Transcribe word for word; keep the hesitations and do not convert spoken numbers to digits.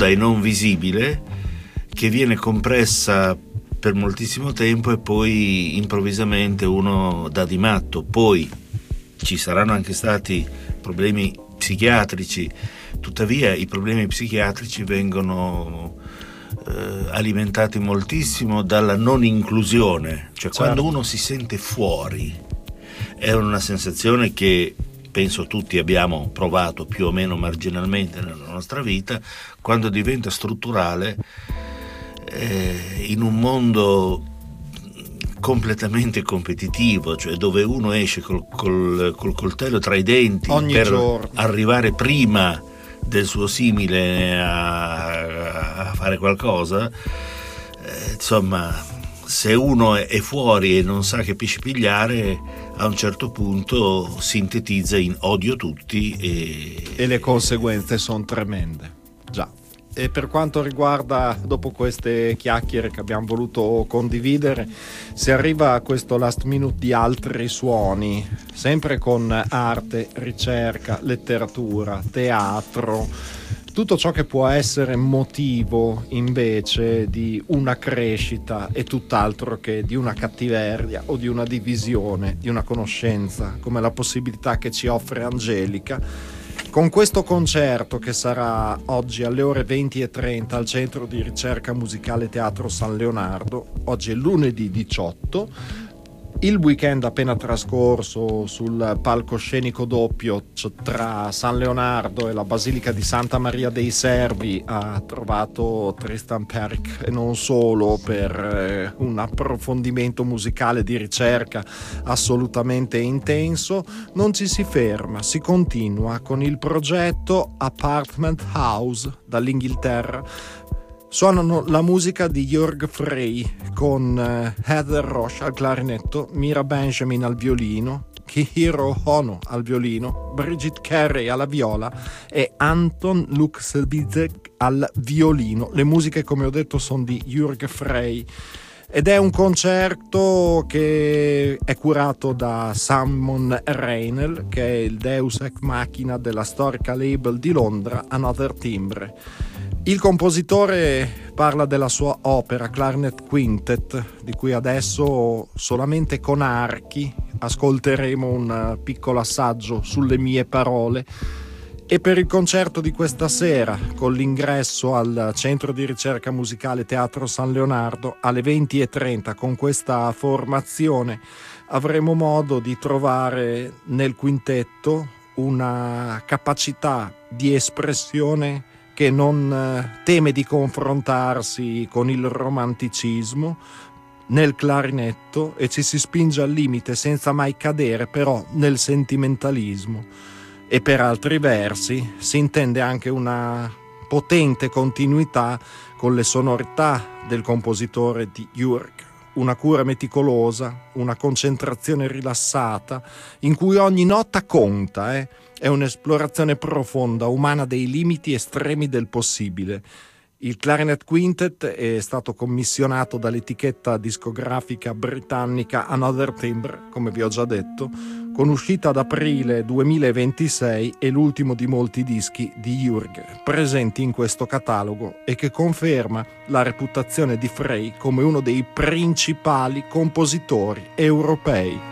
rotta e non visibile che viene compressa per moltissimo tempo e poi improvvisamente uno dà di matto. Poi ci saranno anche stati problemi psichiatrici, tuttavia i problemi psichiatrici vengono eh, alimentati moltissimo dalla non inclusione, cioè certo. Quando uno si sente fuori, è una sensazione che penso tutti abbiamo provato più o meno marginalmente nella nostra vita, quando diventa strutturale eh, in un mondo completamente competitivo, cioè dove uno esce col, col, col coltello tra i denti ogni per giorno arrivare prima del suo simile a, a fare qualcosa, eh, insomma, se uno è, è fuori e non sa che pesci pigliare, a un certo punto sintetizza in odio tutti e, e le conseguenze sono tremende. Già. E per quanto riguarda, dopo queste chiacchiere che abbiamo voluto condividere, si arriva a questo last minute di altri suoni, sempre con arte, ricerca, letteratura, teatro, tutto ciò che può essere motivo invece di una crescita e tutt'altro che di una cattiveria o di una divisione, di una conoscenza, come la possibilità che ci offre Angelica. Con questo concerto che sarà oggi alle ore venti e trenta al Centro di Ricerca Musicale Teatro San Leonardo, oggi è lunedì diciotto, il weekend appena trascorso sul palcoscenico doppio tra San Leonardo e la Basilica di Santa Maria dei Servi ha trovato Tristan Perik e non solo per un approfondimento musicale di ricerca assolutamente intenso. Non ci si ferma, si continua con il progetto Apartment House dall'Inghilterra. Suonano la musica di Jörg Frey con Heather Roche al clarinetto, Mira Benjamin al violino, Kihiro Ono al violino, Brigitte Carey alla viola e Anton Luksebizek al violino. Le musiche, come ho detto, sono di Jörg Frey ed è un concerto che è curato da Simon Reinel, che è il deus ex machina della storica label di Londra Another Timbre. Il compositore parla della sua opera Clarinet Quintet, di cui adesso solamente con archi ascolteremo un piccolo assaggio sulle mie parole. E per il concerto di questa sera, con l'ingresso al Centro di Ricerca Musicale Teatro San Leonardo alle venti e trenta, con questa formazione avremo modo di trovare nel quintetto una capacità di espressione che non teme di confrontarsi con il romanticismo nel clarinetto e ci si spinge al limite senza mai cadere però nel sentimentalismo, e per altri versi si intende anche una potente continuità con le sonorità del compositore di Jörg, una cura meticolosa, una concentrazione rilassata in cui ogni nota conta, eh? È un'esplorazione profonda, umana dei limiti estremi del possibile. Il Clarinet Quintet è stato commissionato dall'etichetta discografica britannica Another Timbre, come vi ho già detto, con uscita ad aprile duemilaventisei, è l'ultimo di molti dischi di Jörg presenti in questo catalogo e che conferma la reputazione di Frey come uno dei principali compositori europei.